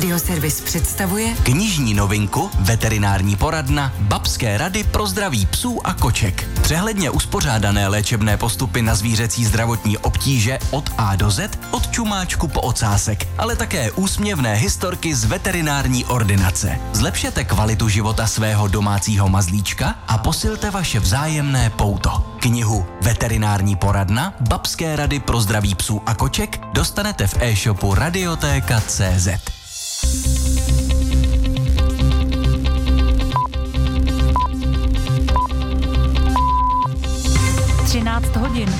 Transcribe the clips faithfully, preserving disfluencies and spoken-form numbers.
Radioservis představuje knižní novinku Veterinární poradna Babské rady pro zdraví psů a koček. Přehledně uspořádané léčebné postupy na zvířecí zdravotní obtíže od A do Z, od čumáčku po ocásek, ale také úsměvné historky z veterinární ordinace. Zlepšete kvalitu života svého domácího mazlíčka a posilte vaše vzájemné pouto. Knihu Veterinární poradna Babské rady pro zdraví psů a koček dostanete v e-shopu Radiotéka tečka cé zet. třináct hodin.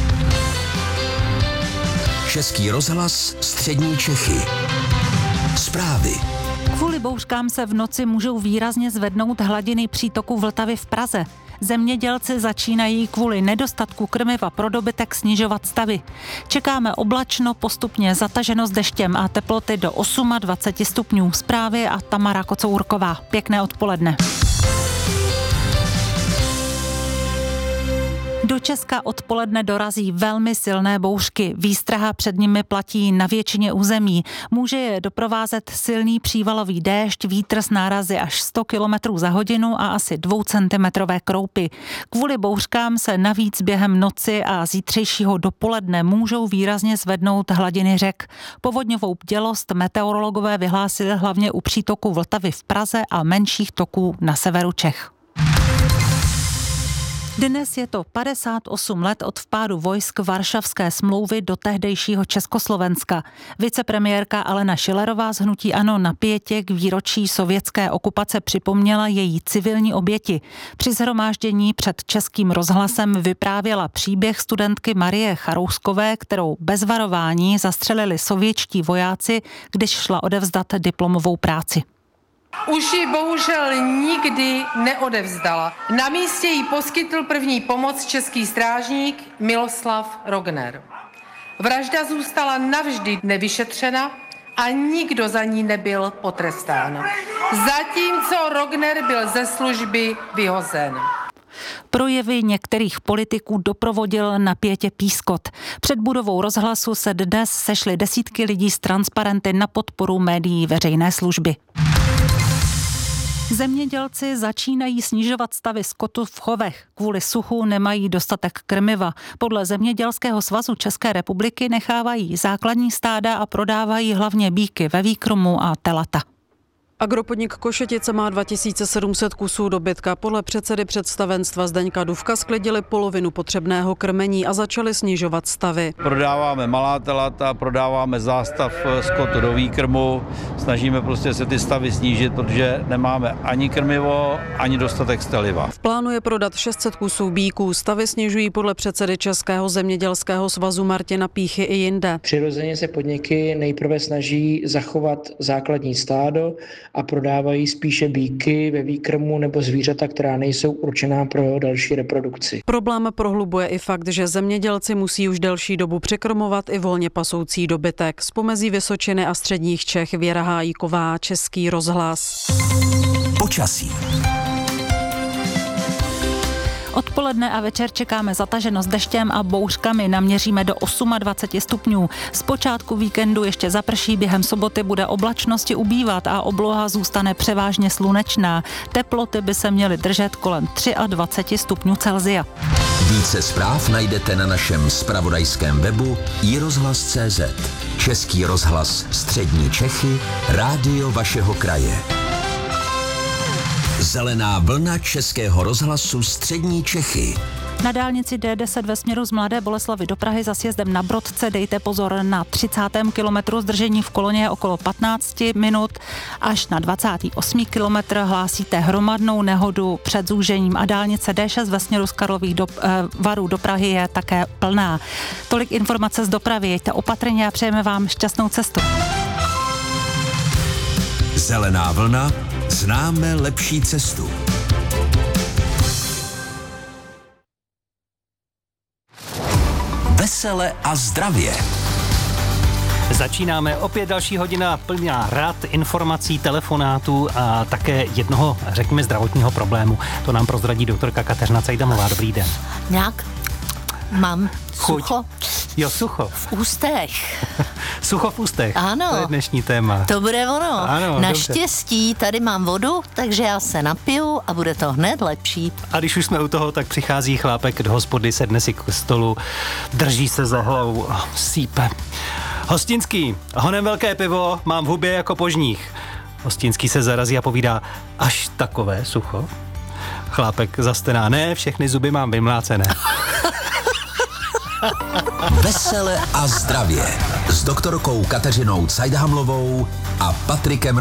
Český rozhlas, střední Čechy. Zprávy. Kvůli bouřkám se v noci můžou výrazně zvednout hladiny přítoku Vltavy v Praze. Zemědělci začínají kvůli nedostatku krmiva pro dobytek snižovat stavy. Čekáme oblačno, postupně zataženo s deštěm a teploty do dvacet osm stupňů. Zprávy a Tamara Kocourková. Pěkné odpoledne. Do Česka odpoledne dorazí velmi silné bouřky. Výstraha před nimi platí na většině území. Může je doprovázet silný přívalový déšť, vítr s nárazy až sto kilometrů za hodinu a asi dvoucentimetrové kroupy. Kvůli bouřkám se navíc během noci a zítřejšího dopoledne můžou výrazně zvednout hladiny řek. Povodňovou bdělost meteorologové vyhlásili hlavně u přítoku Vltavy v Praze a menších toků na severu Čech. Dnes je to padesát osm let od vpádu vojsk Varšavské smlouvy do tehdejšího Československa. Vicepremiérka Alena Schillerová z hnutí ANO na pietě k výročí sovětské okupace připomněla její civilní oběti. Při shromáždění před Českým rozhlasem vyprávěla příběh studentky Marie Charouskové, kterou bez varování zastřelili sovětští vojáci, když šla odevzdat diplomovou práci. Už ji bohužel nikdy neodevzdala. Na místě jí poskytl první pomoc český strážník Miloslav Rogner. Vražda zůstala navždy nevyšetřena a nikdo za ní nebyl potrestán. Zatímco Rogner byl ze služby vyhozen. Projevy některých politiků doprovodil na pietě pískot. Před budovou rozhlasu se dnes sešly desítky lidí s transparenty na podporu médií veřejné služby. Zemědělci začínají snižovat stavy skotu v chovech. Kvůli suchu nemají dostatek krmiva. Podle Zemědělského svazu České republiky nechávají základní stáda a prodávají hlavně býky ve výkromu a telata. Agropodnik Košetice má dva tisíce sedm set kusů dobytka. Podle předsedy představenstva Zdeňka Dufka sklidili polovinu potřebného krmení a začali snižovat stavy. Prodáváme malá telata, prodáváme zástav skotu do výkrmu, snažíme prostě se ty stavy snížit, protože nemáme ani krmivo, ani dostatek steliva. V plánu je prodat šest set kusů býků. Stavy snižují podle předsedy Českého zemědělského svazu Martina Píchy i jinde. Přirozeně se podniky nejprve snaží zachovat základní stádo a prodávají spíše býky ve výkrmu nebo zvířata, která nejsou určená pro další reprodukci. Problém prohlubuje i fakt, že zemědělci musí už delší dobu překrmovat i volně pasoucí dobytek. Z pomezí Vysočiny a středních Čech Věra Hájíková, Český rozhlas. Počasí. Odpoledne a večer čekáme zataženo s deštěm a bouřkami, naměříme do dvacet osm stupňů. Z počátku víkendu ještě zaprší, během soboty bude oblačnosti ubývat a obloha zůstane převážně slunečná. Teploty by se měly držet kolem dvacet tři stupňů Celsia. Více zpráv najdete na našem zpravodajském webu i rozhlas tečka cé zet. Český rozhlas, střední Čechy, rádio vašeho kraje. Zelená vlna Českého rozhlasu střední Čechy. Na dálnici dé deset ve směru z Mladé Boleslavi do Prahy za sjezdem na Brodce dejte pozor na třicátém kilometru, zdržení v koloně je okolo patnáct minut. Až na dvacátém osmém kilometru hlásíte hromadnou nehodu před zúžením a dálnice dé šest ve směru z Karlových do, eh, Varů do Prahy je také plná. Tolik informace z dopravy, jeďte opatrně a přejeme vám šťastnou cestu. Zelená vlna, známe lepší cestu. Vesele a zdravě. Začínáme opět další hodina plná rad, informací, telefonátů a také jednoho, řekněme, zdravotního problému. To nám prozradí doktorka Kateřina Cejdamová. Dobrý den. Nějak mám Chuť. sucho. Jo, sucho. V ústech. Sucho v ústech. Ano. To je dnešní téma. To bude ono. Ano, naštěstí tady mám vodu, takže já se napiju a bude to hned lepší. A když už jsme u toho, tak přichází chlápek do hospody, sedne si k stolu, drží se za hlavu a sípe. Hostinský, honem velké pivo, mám v hubě jako požních. Hostinský se zarazí a povídá, až takové sucho? Chlápek zastená, ne, všechny zuby mám vymlácené. Vesele a zdravě s doktorkou Kateřinou Cajdhamlovou a Patrikem